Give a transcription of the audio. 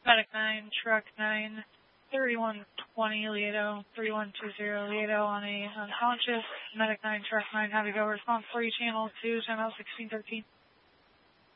Medic 9, Truck 9, 3120 Lieto, 3120 Lieto on a unconscious. Medic 9, Truck 9, have you go. Response 3, channel 2, channel 1613.